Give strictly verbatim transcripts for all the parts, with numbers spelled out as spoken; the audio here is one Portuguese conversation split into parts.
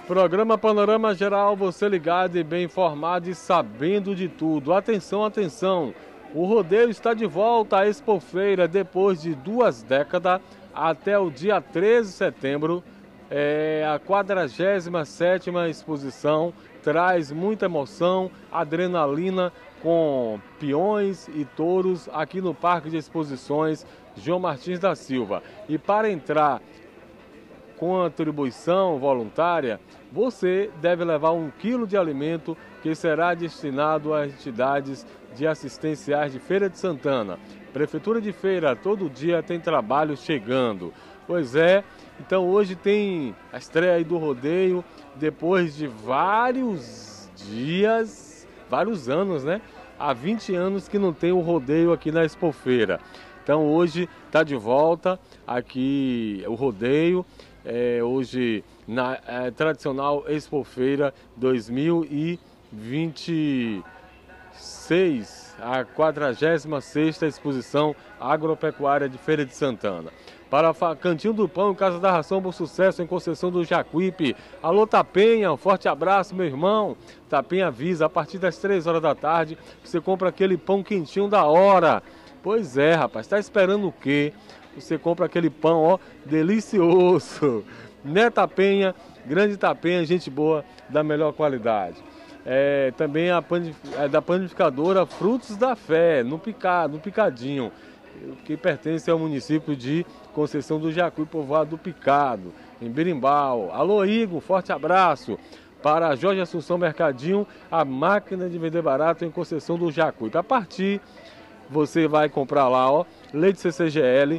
Programa Panorama Geral, você ligado e bem informado e sabendo de tudo. Atenção, atenção! O rodeio está de volta à Expofeira depois de duas décadas até o dia treze de setembro. É a quadragésima sétima exposição, traz muita emoção, adrenalina com peões e touros aqui no Parque de Exposições João Martins da Silva. E para entrar com a contribuição voluntária, você deve levar um quilo de alimento que será destinado às entidades de assistenciais de Feira de Santana. Prefeitura de Feira, todo dia tem trabalho chegando. Pois é, então hoje tem a estreia aí do rodeio, depois de vários dias, vários anos, né? Há vinte anos que não tem o rodeio aqui na Expofeira. Então hoje está de volta aqui o rodeio. É, hoje na é, tradicional Expofeira dois mil e vinte e seis, a quadragésima sexta exposição agropecuária de Feira de Santana. Para Cantinho do Pão, Casa da Ração, bom sucesso em Conceição do Jacuípe. Alô Tapenha, um forte abraço, meu irmão. Tapenha avisa, a partir das três horas da tarde, você compra aquele pão quentinho da hora. Pois é, rapaz, está esperando o quê? Você compra aquele pão, ó, delicioso. Né, Tapenha? Grande Tapenha, gente boa, da melhor qualidade. É, também a panif é da panificadora Frutos da Fé, no, Pica, no Picadinho, que pertence ao município de Conceição do Jacuí, povoado do Picado, em Berimbau. Alô, Igor, forte abraço. Para Jorge Assunção Mercadinho, a máquina de vender barato em Conceição do Jacuí. Para partir, você vai comprar lá, ó, leite C C G L,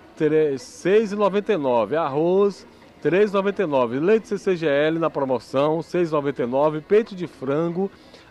seis reais e noventa e nove centavos, arroz três reais e noventa e nove centavos, leite C C G L na promoção seis reais e noventa e nove centavos, peito de frango,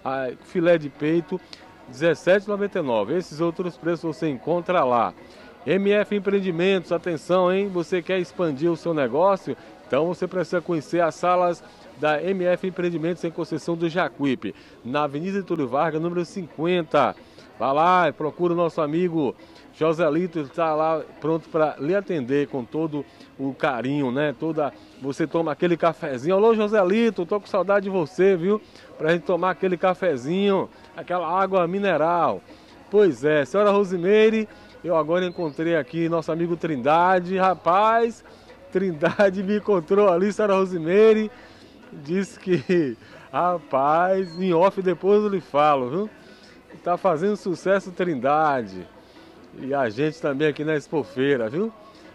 filé de peito dezessete reais e noventa e nove centavos. Esses outros preços você encontra lá. M F Empreendimentos, atenção, hein? Você quer expandir o seu negócio? Então você precisa conhecer as salas da M F Empreendimentos em Conceição do Jacuípe, na Avenida Túlio Vargas, número cinquenta. Vá lá e procura o nosso amigo Joselito, ele está lá pronto para lhe atender com todo o carinho, né? Toda, você toma aquele cafezinho. Alô, Joselito, tô com saudade de você, viu? Pra gente tomar aquele cafezinho, aquela água mineral. Pois é, senhora Rosimeire, eu agora encontrei aqui nosso amigo Trindade. Rapaz, Trindade me encontrou ali, senhora Rosimeire. Disse que, rapaz, em off depois eu lhe falo, viu? Tá fazendo sucesso Trindade. E a gente também aqui na Expofeira, viu?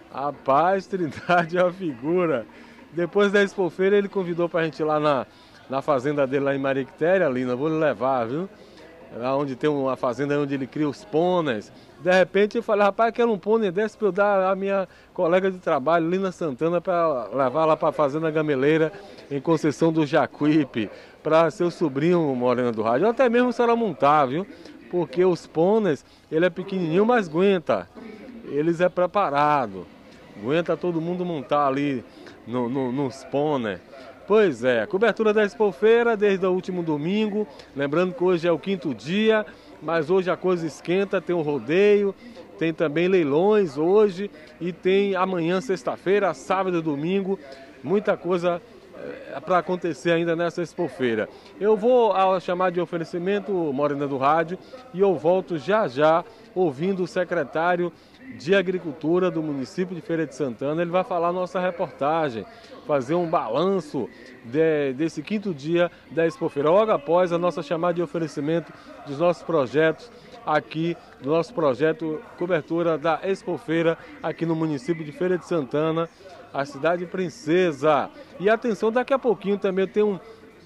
Rapaz, Trindade é uma figura. Depois da Expofeira ele convidou pra gente ir lá na, na fazenda dele lá em Mariquitéria, Lina. Vou lhe levar, viu? Lá onde tem uma fazenda onde ele cria os pôneis. De repente eu falei, rapaz, quero um pônei desse pra eu dar a minha colega de trabalho, Lina Santana, para levar lá pra Fazenda Gameleira, em Conceição do Jacuípe, para seu sobrinho Morena do Rádio. Ou até mesmo a senhora montar, viu? Porque os pôneis, ele é pequenininho, mas aguenta. Eles é preparado. Aguenta todo mundo montar ali no, no, nos pôneis. Pois é, cobertura da Expofeira desde o último domingo. Lembrando que hoje é o quinto dia, mas hoje a coisa esquenta, tem o rodeio, tem também leilões hoje e tem amanhã, sexta-feira, sábado e domingo, muita coisa é, para acontecer ainda nessa Expofeira. Eu vou ao chamar de oferecimento, Morena do Rádio, e eu volto já já ouvindo o secretário de Agricultura do município de Feira de Santana. Ele vai falar nossa reportagem, fazer um balanço de, desse quinto dia da Expofeira, logo após a nossa chamada de oferecimento dos nossos projetos aqui, do nosso projeto cobertura da Expofeira aqui no município de Feira de Santana, a cidade princesa. E atenção, daqui a pouquinho também tem um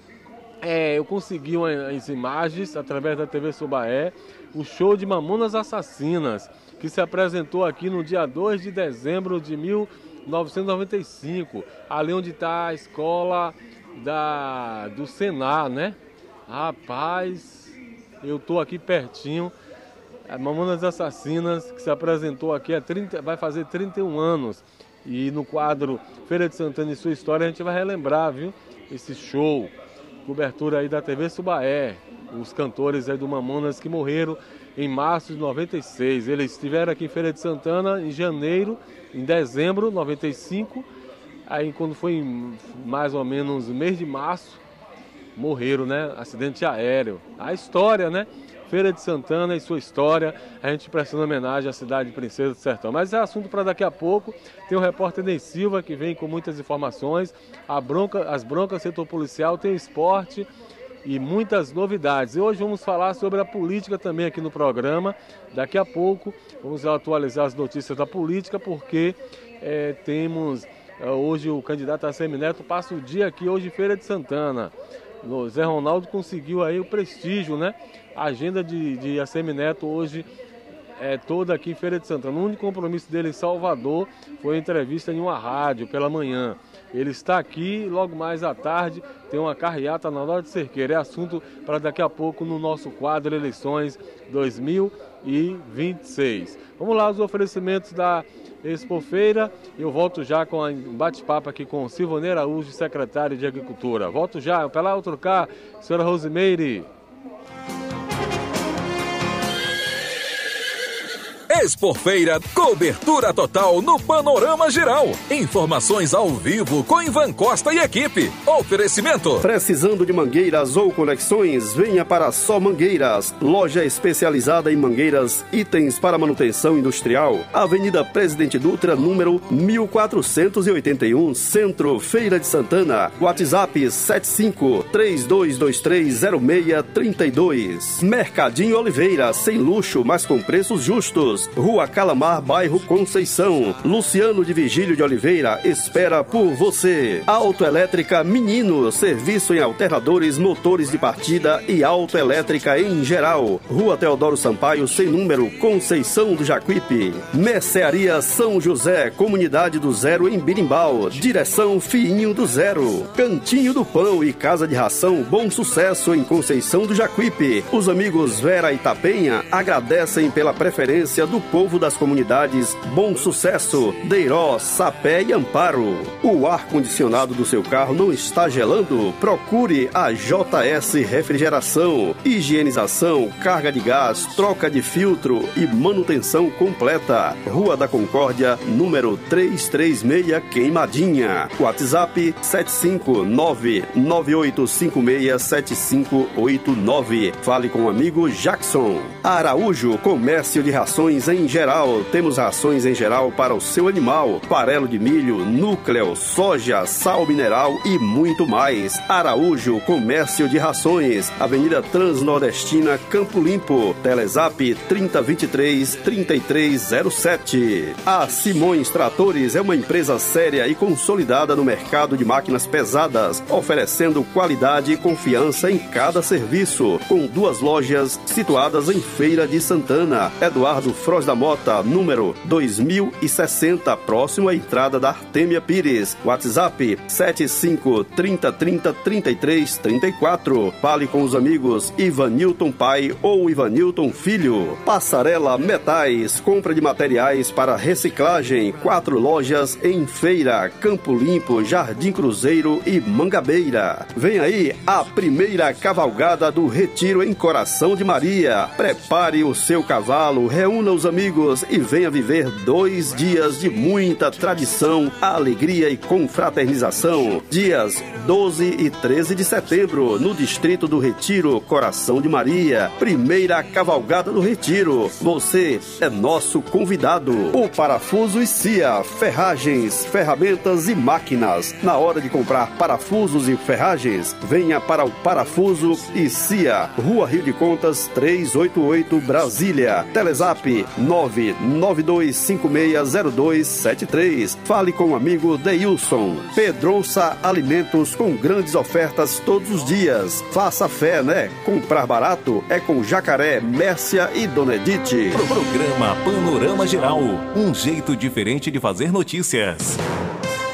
É, eu consegui umas imagens através da T V Subaé, o show de Mamonas Assassinas, que se apresentou aqui no dia dois de dezembro de mil novecentos e noventa e cinco, ali onde está a escola da, do Senar, né? Rapaz, eu tô aqui pertinho. A Mamonas Assassinas, que se apresentou aqui há trinta, vai fazer trinta e um anos. E no quadro Feira de Santana e Sua História a gente vai relembrar, viu? Esse show. Cobertura aí da T V Subaé, os cantores aí do Mamonas que morreram em março de noventa e seis. Eles estiveram aqui em Feira de Santana em janeiro, em dezembro de noventa e cinco Aí quando foi em mais ou menos mês de março, morreram, né? Acidente aéreo. A história, né? Feira de Santana e sua história, a gente prestando homenagem à cidade de Princesa do Sertão. Mas é assunto para daqui a pouco. Tem o repórter Ney Silva que vem com muitas informações. A bronca, as broncas setor policial, tem o esporte e muitas novidades. E hoje vamos falar sobre a política também aqui no programa. Daqui a pouco vamos atualizar as notícias da política, porque é, temos é, hoje o candidato Assemineto passa o dia aqui hoje em Feira de Santana. O Zé Ronaldo conseguiu aí o prestígio, né? A agenda de, de Assemineto hoje é toda aqui em Feira de Santana. O único compromisso dele em Salvador foi a entrevista em uma rádio pela manhã. Ele está aqui, logo mais à tarde tem uma carreata na Hora de Cerqueira. É assunto para daqui a pouco no nosso quadro Eleições dois mil e vinte e seis. Vamos lá, os oferecimentos da Expofeira. Eu volto já com um bate-papo aqui com o Silvonei Araújo, secretário de Agricultura. Volto já, para lá outro cá, senhora Rosimeire. Expofeira, cobertura total no panorama geral. Informações ao vivo com Ivan Costa e equipe. Oferecimento. Precisando de mangueiras ou conexões? Venha para Só Mangueiras. Loja especializada em mangueiras, itens para manutenção industrial. Avenida Presidente Dutra, número mil quatrocentos e oitenta e um, Centro, Feira de Santana. WhatsApp sete cinco, três dois dois três, zero seis três dois. Mercadinho Oliveira, sem luxo, mas com preços justos. Rua Calamar, bairro Conceição. Luciano de Vigílio de Oliveira espera por você. Autoelétrica Menino, serviço em alternadores, motores de partida e autoelétrica em geral. Rua Teodoro Sampaio, sem número, Conceição do Jacuípe. Mercearia São José, Comunidade do Zero em Birimbau. Direção Fiinho do Zero. Cantinho do Pão e Casa de Ração Bom Sucesso em Conceição do Jacuípe. Os amigos Vera e Tapenha agradecem pela preferência do povo das comunidades Bom Sucesso, Deiró, Sapé e Amparo. O ar-condicionado do seu carro não está gelando? Procure a J S Refrigeração. Higienização, carga de gás, troca de filtro e manutenção completa. Rua da Concórdia, número trezentos e trinta e seis, Queimadinha. WhatsApp sete cinco nove nove oito cinco seis sete cinco oito nove. Fale com o amigo Jackson. Araújo, comércio de rações em geral. Temos rações em geral para o seu animal. Farelo de milho, núcleo, soja, sal mineral e muito mais. Araújo, comércio de rações. Avenida Transnordestina, Campo Limpo. Telezap trinta vinte e três, trinta e três zero sete. A Simões Tratores é uma empresa séria e consolidada no mercado de máquinas pesadas, oferecendo qualidade e confiança em cada serviço. Com duas lojas situadas em Feira de Santana. Eduardo Froz da Mota, número dois mil e sessenta, próximo à entrada da Artêmia Pires. WhatsApp sete cinco, trinta, trinta, trinta e três, trinta e quatro. Fale com os amigos Ivanilton Pai ou Ivanilton Filho. Passarela Metais, compra de materiais para reciclagem. Quatro lojas em Feira, Campo Limpo, Jardim Cruzeiro e Mangabeira. Vem aí a primeira cavalgada do Retiro em Coração de Maria. Prepare o seu cavalo, reúna os amigos e venha viver dois dias de muita tradição, alegria e confraternização. Dias doze e treze de setembro, no Distrito do Retiro, Coração de Maria. Primeira cavalgada do Retiro. Você é nosso convidado. O Parafuso e Cia, ferragens, ferramentas e máquinas. Na hora de comprar parafusos e ferragens, venha para o Parafuso e Cia, Rua Rio de Contas trezentos e oitenta e oito, Brasília. Telezap nove nove dois cinco seis zero dois sete três. Fale com o amigo Deilson. Pedroça Alimentos, com grandes ofertas todos os dias. Faça fé, né? Comprar barato é com Jacaré, Mércia e Dona Edith. Programa Panorama Geral, um jeito diferente de fazer notícias.